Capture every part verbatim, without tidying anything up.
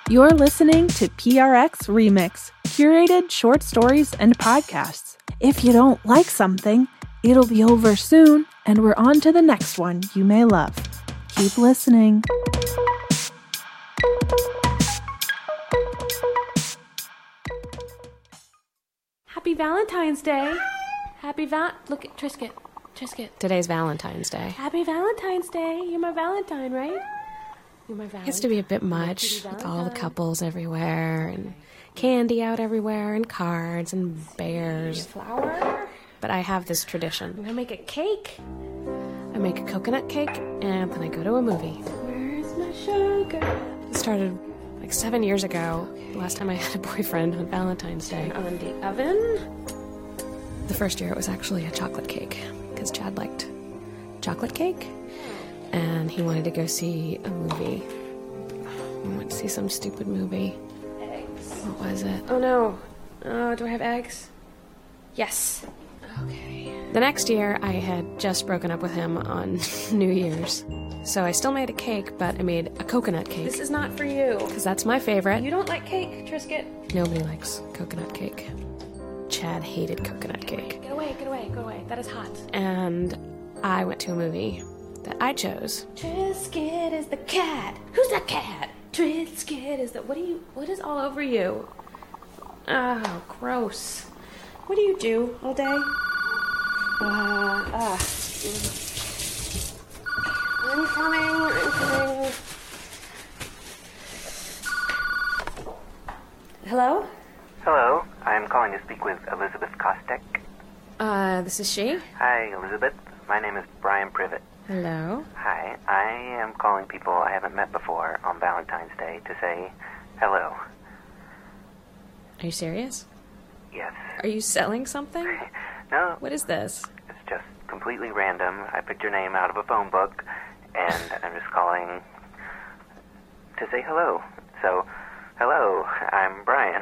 You're listening to P R X Remix, curated short stories and podcasts. If you don't like something, it'll be over soon, and we're on to the next one you may love. Keep listening. Happy Valentine's Day. Happy Val... Look at Trisket. Trisket. Today's Valentine's Day. Happy Valentine's Day. You're my Valentine, right? You're my Valentine. It gets to be a bit much with all the couples everywhere and candy out everywhere and cards and bears. Flower. But I have this tradition. I'm gonna make a cake. I make a coconut cake and then I go to a movie. Where's my sugar? It started like seven years ago, the last time I had a boyfriend on Valentine's Day. On the oven. The first year it was actually a chocolate cake, because Chad liked chocolate cake, and he wanted to go see a movie. He went to see some stupid movie. Eggs. What was it? Oh no. Oh, do I have eggs? Yes. Okay. The next year, I had just broken up with him on New Year's. So I still made a cake, but I made a coconut cake. This is not for you. Because that's my favorite. You don't like cake, Trisket? Nobody likes coconut cake. Chad hated coconut cake. Get away, get away, get away. That is hot. And I went to a movie that I chose. Trisket is the cat. Who's that cat? Trisket is the... What do you... What is all over you? Oh, gross. What do you do all day? Uh, uh. I'm coming, I'm coming. Hello? Hello, I'm calling to speak with Elizabeth Kostek. Uh, this is she? Hi, Elizabeth. My name is Brian Privet. Hello. Hi, I am calling people I haven't met before on Valentine's Day to say hello. Are you serious? Yes. Are you selling something? No. What is this? It's just completely random. I picked your name out of a phone book, and I'm just calling to say hello. So, hello, I'm Brian.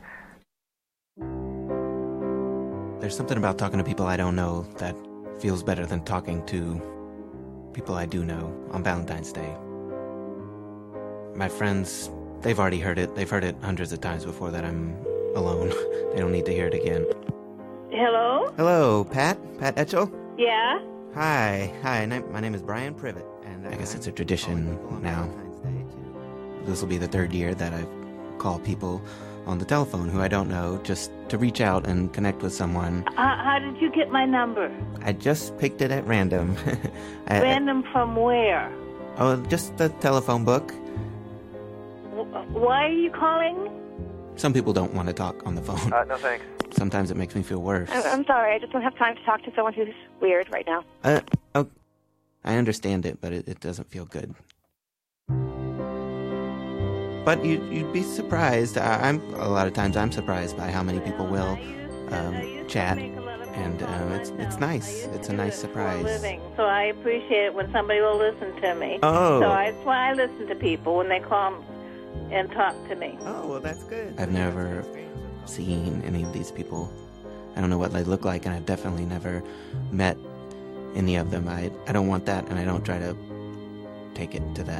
There's something about talking to people I don't know that feels better than talking to people I do know on Valentine's Day. My friends, they've already heard it. They've heard it hundreds of times before that I'm alone. They don't need to hear it again. Hello? Hello, Pat? Pat Etchell? Yeah? Hi. Hi, my name is Brian Privet. And I guess it's a tradition now. This will be the third year that I've called people on the telephone who I don't know just to reach out and connect with someone. Uh, how did you get my number? I just picked it at random. I, Random from where? Oh, just the telephone book. Why are you calling? Some people don't want to talk on the phone. Uh, no thanks. Sometimes it makes me feel worse. I'm sorry, I just don't have time to talk to someone who's weird right now. Uh, oh, I understand it, but it, it doesn't feel good. But you, you'd be surprised. I, I'm a lot of times I'm surprised by how many people will um, chat, and um, it's it's nice. It's a nice surprise. Living, so I appreciate it when somebody will listen to me. Oh. So that's why I listen to people when they call and talk to me. Oh, well, that's good. I've never seen any of these people. I don't know what they look like, and I've definitely never met any of them. I I don't want that, and I don't try to take it to that.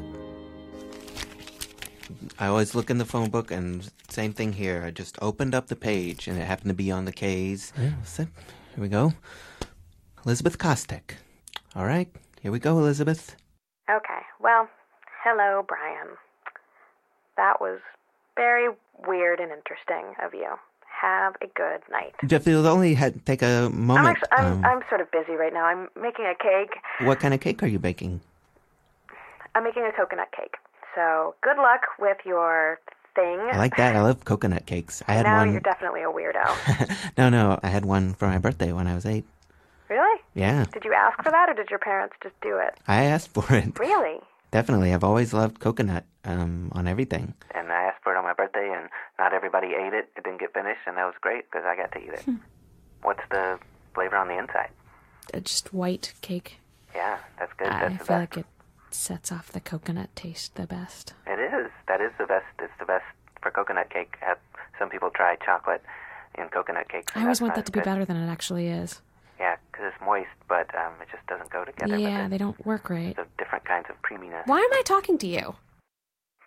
I always look in the phone book, and same thing here. I just opened up the page, and it happened to be on the K's. Yeah, here we go. Elizabeth Kostek. All right, here we go, Elizabeth. Okay, well, hello, Brian. That was very weird and interesting of you. Have a good night. Jeff, you'll only had, take a moment. I'm, actually, I'm, um, I'm sort of busy right now. I'm making a cake. What kind of cake are you baking? I'm making a coconut cake. So good luck with your thing. I like that. I love coconut cakes. I had now one. You're definitely a weirdo. no, no. I had one for my birthday when I was eight. Really? Yeah. Did you ask for that, or did your parents just do it? I asked for it. Really? Definitely. I've always loved coconut um, on everything. And I asked for it on my birthday, and not everybody ate it. It didn't get finished, and that was great because I got to eat it. What's the flavor on the inside? Uh, just white cake. Yeah, that's good. I That's the feel best. like it sets off the coconut taste the best. It is. That is the best. It's the best for coconut cake. Have some people try chocolate in coconut cakes. I always that's want not that to be good. better than it actually is. Yeah, because it's moist, but um, it just doesn't go together. Yeah, with they don't work right. the different kinds of creaminess. Why am I talking to you?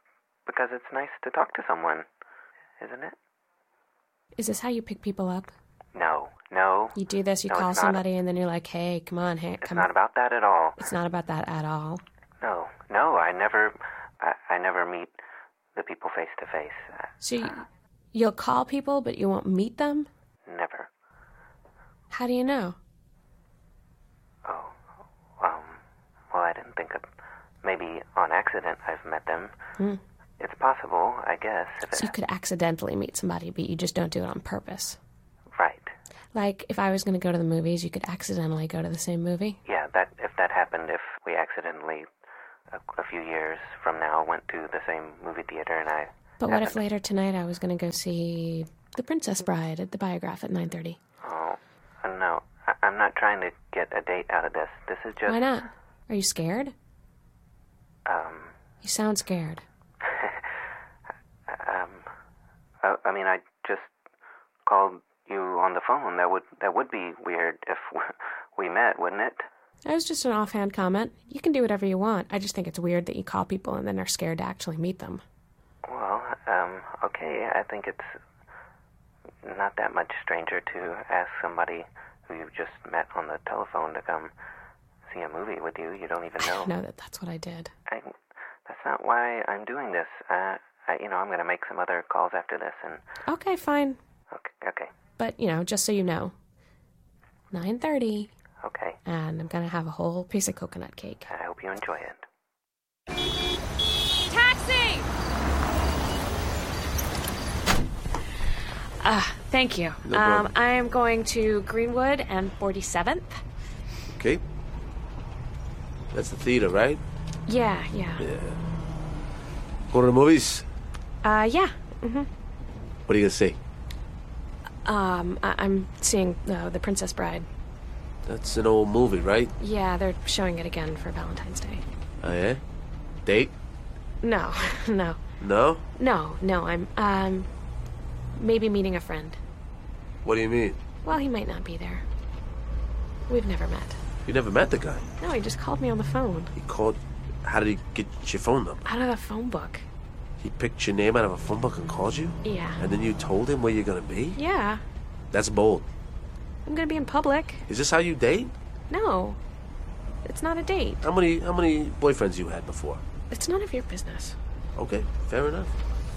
because it's nice to talk to someone, isn't it? Is this how you pick people up? No, no. You do this, you no, call it's not. somebody, and then you're like, hey, come on, hey, It's come not on. about that at all. It's not about that at all. No, no, I never, I, I never meet the people face to face. So you, you'll call people, but you won't meet them? Never. How do you know? Oh, um, well, I didn't think of, maybe on accident I've met them. Hmm. It's possible, I guess. If So it, you could accidentally meet somebody, but you just don't do it on purpose. Right. Like, if I was going to go to the movies, you could accidentally go to the same movie? Yeah, that if that happened, if we accidentally, a, a few years from now, went to the same movie theater and I... But what if later tonight I was going to go see The Princess Bride at the Biograph at nine thirty? Oh, uh, no. I, I'm not trying to get a date out of this. This is just... Why not? Are you scared? Um... You sound scared. um... I, I mean, I just called you on the phone. That would that would be weird if we met, wouldn't it? That was just an offhand comment. You can do whatever you want. I just think it's weird that you call people and then are scared to actually meet them. Well, um, okay. I think it's not that much stranger to ask somebody who you've just met on the telephone to come see a movie with you. You don't even know. I know that that's what I did. I, that's not why I'm doing this. Uh, I, you know, I'm going to make some other calls after this, and... Okay, fine. Okay, okay. But, you know, just so you know, nine thirty. Okay. And I'm going to have a whole piece of coconut cake. I hope you enjoy it. Taxi! Ah, thank you. No um, problem. I am going to Greenwood and forty-seventh. Okay. That's the theater, right? Yeah, yeah. Yeah. Go to the movies? Uh, yeah. Mm-hmm. What are you going to see? Um, I- I'm seeing uh, The Princess Bride. That's an old movie, right? Yeah, they're showing it again for Valentine's Day. Oh, yeah? Date? No, no. No? No, no, I'm, um, maybe meeting a friend. What do you mean? Well, he might not be there. We've never met. You never met the guy? No, he just called me on the phone. He called... How did he get your phone number? Out of the phone book. He picked your name out of a phone book and called you? Yeah. And then you told him where you're going to be? Yeah. That's bold. I'm gonna be in public. Is this how you date? No. It's not a date. How many how many boyfriends you had before? It's none of your business. Okay, fair enough.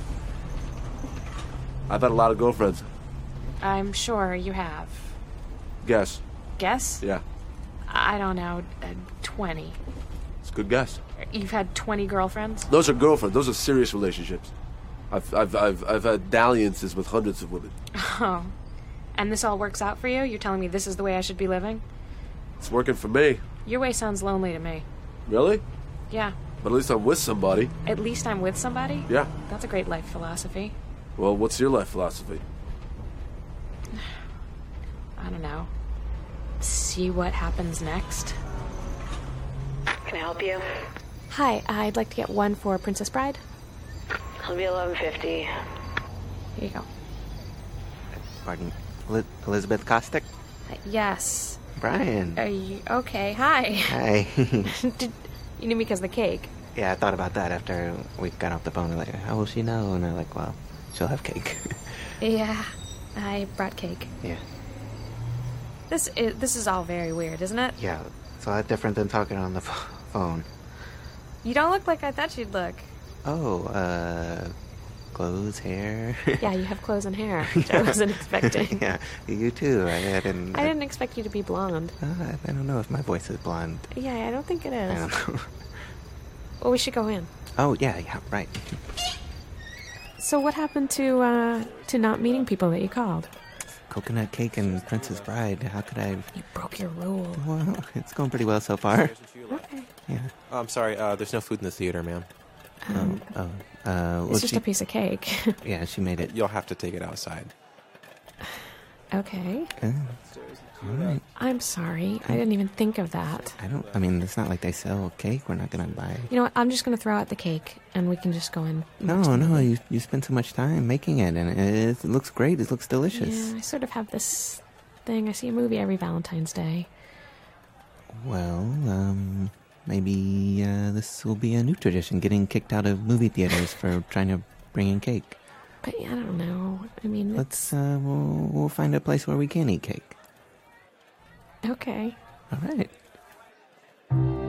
I've had a lot of girlfriends. I'm sure you have. Guess. Guess? Yeah. I don't know. Uh, twenty. It's a good guess. You've had twenty girlfriends? Those are girlfriends. Those are serious relationships. I've I've I've I've had dalliances with hundreds of women. Oh. And this all works out for you? You're telling me this is the way I should be living? It's working for me. Your way sounds lonely to me. Really? Yeah. But at least I'm with somebody. At least I'm with somebody? Yeah. That's a great life philosophy. Well, what's your life philosophy? I don't know. See what happens next. Can I help you? Hi, I'd like to get one for Princess Bride. It'll be eleven fifty. Here you go. Pardon, Eli- Elizabeth Kostick? Uh, yes. Brian. Are you okay? Hi. Hi. Did you knew me because of the cake? Yeah, I thought about that after we got off the phone. Like, how will she know? And I'm like, well, she'll have cake. Yeah, I brought cake. Yeah. This is this is all very weird, isn't it? Yeah, it's a lot different than talking on the ph- phone. You don't look like I thought you'd look. Oh, uh, clothes, hair. Yeah, you have clothes and hair, which I wasn't expecting. Yeah, you too. I, I didn't. I didn't expect you to be blonde. Uh, I, I don't know if my voice is blonde. Yeah, I don't think it is. I don't know. Well, we should go in. Oh yeah, yeah, right. So what happened to uh, to not meeting people that you called? Coconut cake and Princess Bride. How could I? You broke your rule. Well, it's going pretty well so far. Okay. Yeah. Oh, I'm sorry. Uh, there's no food in the theater, ma'am. Um, oh, oh. Uh, well, it's just she, a piece of cake. Yeah, she made it. You'll have to take it outside. Okay. Uh, all right. I'm sorry. I didn't even think of that. I don't. I mean, it's not like they sell cake. We're not gonna buy. You know what? I'm just going to throw out the cake, and we can just go in. No, no. You you spend so much time making it, and it, it looks great. It looks delicious. Yeah, I sort of have this thing. I see a movie every Valentine's Day. Well, um, maybe uh, this will be a new tradition, getting kicked out of movie theaters for trying to bring in cake. But I don't know. I mean, Let's, uh, we'll, we'll find a place where we can eat cake. okay. All right.